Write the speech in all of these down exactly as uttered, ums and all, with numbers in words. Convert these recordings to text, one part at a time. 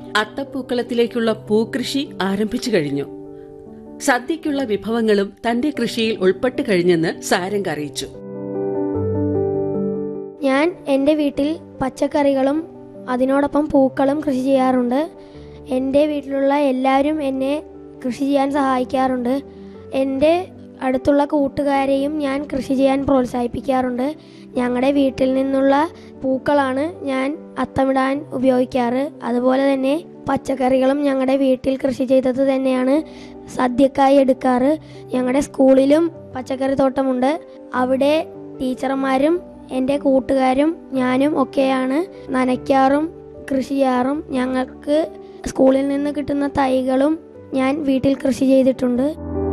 അത്തപ്പൂക്കളത്തിലേക്കുള്ള പൂക്കൃഷി ആരംഭിച്ചു കഴിഞ്ഞു. സദ്യയ്ക്കുള്ള വിഭവങ്ങളും തന്റെ കൃഷിയിൽ ഉൾപ്പെട്ടു കഴിഞ്ഞെന്ന് സാരംഗ് അറിയിച്ചു. ഞാൻ എൻ്റെ വീട്ടിൽ പച്ചക്കറികളും അതിനോടൊപ്പം പൂക്കളും കൃഷി ചെയ്യാറുണ്ട്. എൻ്റെ വീട്ടിലുള്ള എല്ലാവരും എന്നെ കൃഷി ചെയ്യാൻ സഹായിക്കാറുണ്ട്. എൻ്റെ അടുത്തുള്ള കൂട്ടുകാരെയും ഞാൻ കൃഷി ചെയ്യാൻ പ്രോത്സാഹിപ്പിക്കാറുണ്ട്. ഞങ്ങളുടെ വീട്ടിൽ നിന്നുള്ള പൂക്കളാണ് ഞാൻ അത്തമിടാൻ ഉപയോഗിക്കാറ്. അതുപോലെ തന്നെ പച്ചക്കറികളും ഞങ്ങളുടെ വീട്ടിൽ കൃഷി ചെയ്തത് തന്നെയാണ് സദ്യക്കായി എടുക്കാറ്. ഞങ്ങളുടെ സ്കൂളിലും പച്ചക്കറി തോട്ടമുണ്ട്. അവിടെ ടീച്ചർമാരും എൻ്റെ കൂട്ടുകാരും ഞാനും ഒക്കെയാണ് നനയ്ക്കാറും കൃഷി ചെയ്യാറും. ഞങ്ങൾക്ക് സ്കൂളിൽ നിന്ന് കിട്ടുന്ന തൈകളും ഞാൻ വീട്ടിൽ കൃഷി ചെയ്തിട്ടുണ്ട്.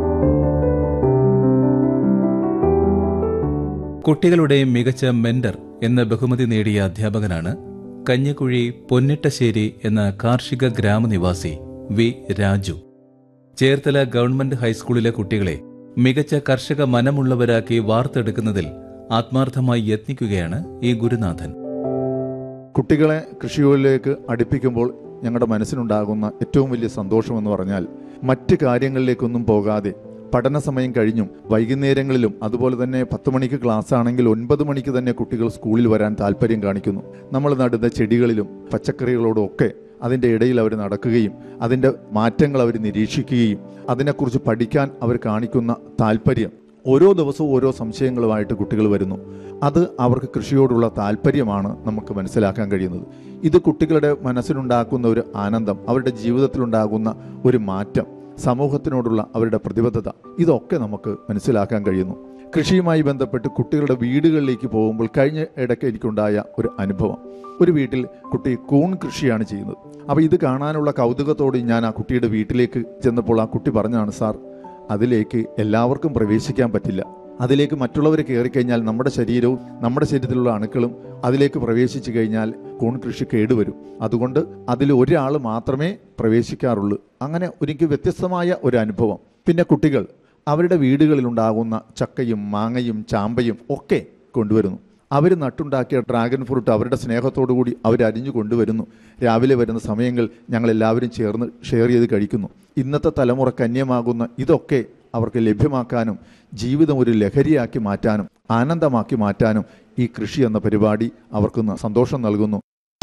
കുട്ടികളുടെ മികച്ച മെന്റർ എന്ന ബഹുമതി നേടിയ അധ്യാപകനാണ് കഞ്ഞിക്കുഴി പൊന്നിട്ടശ്ശേരി എന്ന കാർഷിക ഗ്രാമനിവാസി വി രാജു. ചേർത്തല ഗവൺമെന്റ് ഹൈസ്കൂളിലെ കുട്ടികളെ മികച്ച കർഷക മനമുള്ളവരാക്കി വാർത്തെടുക്കുന്നതിൽ ആത്മാർത്ഥമായി യത്നിക്കുകയാണ് ഈ ഗുരുനാഥൻ. കുട്ടികളെ കൃഷിയിലേക്ക് അടുപ്പിക്കുമ്പോൾ ഞങ്ങളുടെ മനസ്സിനുണ്ടാകുന്ന ഏറ്റവും വലിയ സന്തോഷമെന്ന് പറഞ്ഞാൽ മറ്റ് കാര്യങ്ങളിലേക്കൊന്നും പോകാതെ പഠന സമയം കഴിഞ്ഞും വൈകുന്നേരങ്ങളിലും അതുപോലെ തന്നെ പത്ത് മണിക്ക് ക്ലാസ് ആണെങ്കിൽ ഒൻപത് മണിക്ക് തന്നെ കുട്ടികൾ സ്കൂളിൽ വരാൻ താല്പര്യം കാണിക്കുന്നു. നമ്മൾ നടുന്ന ചെടികളിലും പച്ചക്കറികളോടും ഒക്കെ അതിൻ്റെ ഇടയിൽ അവർ നടക്കുകയും അതിൻ്റെ മാറ്റങ്ങൾ അവർ നിരീക്ഷിക്കുകയും അതിനെക്കുറിച്ച് പഠിക്കാൻ അവർ കാണിക്കുന്ന താല്പര്യം, ഓരോ ദിവസവും ഓരോ സംശയങ്ങളുമായിട്ട് കുട്ടികൾ വരുന്നു. അത് അവർക്ക് കൃഷിയോടുള്ള താല്പര്യമാണ് നമുക്ക് മനസ്സിലാക്കാൻ കഴിയുന്നത്. ഇത് കുട്ടികളുടെ മനസ്സിലുണ്ടാക്കുന്ന ഒരു ആനന്ദം, അവരുടെ ജീവിതത്തിലുണ്ടാകുന്ന ഒരു മാറ്റം, സമൂഹത്തിനോടുള്ള അവരുടെ പ്രതിബദ്ധത, ഇതൊക്കെ നമുക്ക് മനസ്സിലാക്കാൻ കഴിയുന്നു. കൃഷിയുമായി ബന്ധപ്പെട്ട് കുട്ടികളുടെ വീടുകളിലേക്ക് പോകുമ്പോൾ കഴിഞ്ഞ ഇടയ്ക്ക് എനിക്കുണ്ടായ ഒരു അനുഭവം. ഒരു വീട്ടിൽ കുട്ടി കൂൺ കൃഷിയാണ് ചെയ്യുന്നത്. അപ്പോൾ ഇത് കാണാനുള്ള കൗതുകത്തോടെ ഞാൻ ആ കുട്ടിയുടെ വീട്ടിലേക്ക് ചെന്നപ്പോൾ ആ കുട്ടി പറഞ്ഞാണ്, സാർ, അതിലേക്ക് എല്ലാവർക്കും പ്രവേശിക്കാൻ പറ്റില്ല. അതിലേക്ക് മറ്റുള്ളവർ കയറിക്കഴിഞ്ഞാൽ നമ്മുടെ ശരീരവും നമ്മുടെ ശരീരത്തിലുള്ള അണുക്കളും അതിലേക്ക് പ്രവേശിച്ചു കഴിഞ്ഞാൽ കൂൺ കൃഷി കേടുവരും. അതുകൊണ്ട് അതിൽ ഒരാൾ മാത്രമേ പ്രവേശിക്കാറുള്ളൂ. അങ്ങനെ എനിക്ക് വ്യത്യസ്തമായ ഒരു അനുഭവം. പിന്നെ കുട്ടികൾ അവരുടെ വീടുകളിലുണ്ടാകുന്ന ചക്കയും മാങ്ങയും ചാമ്പയും ഒക്കെ കൊണ്ടുവരുന്നു. അവർ നട്ടുണ്ടാക്കിയ ഡ്രാഗൺ ഫ്രൂട്ട് അവരുടെ സ്നേഹത്തോടു കൂടി അവർ അരിഞ്ഞു കൊണ്ടുവരുന്നു. രാവിലെ വരുന്ന സമയങ്ങൾ ഞങ്ങളെല്ലാവരും ചേർന്ന് ഷെയർ ചെയ്ത് കഴിക്കുന്നു. ഇന്നത്തെ തലമുറ കന്യമാകുന്ന ഇതൊക്കെ അവർക്ക് ലഭ്യമാക്കാനും ജീവിതം ഒരു ലഹരിയാക്കി മാറ്റാനും ആനന്ദമാക്കി മാറ്റാനും ഈ കൃഷി എന്ന പരിപാടി അവർക്ക് സന്തോഷം നൽകുന്നു.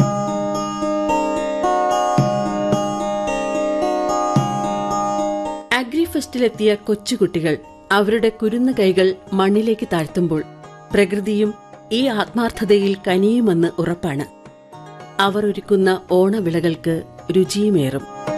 അഗ്രിഫെസ്റ്റിലെത്തിയ കൊച്ചുകുട്ടികൾ അവരുടെ കുരുന്നു കൈകൾ മണ്ണിലേക്ക് താഴ്ത്തുമ്പോൾ പ്രകൃതിയും ഈ ആത്മാർത്ഥതയിൽ കനിയുമെന്ന് ഉറപ്പാണ്. അവർ ഒരുക്കുന്ന ഓണവിളകൾക്ക് രുചിയുമേറും.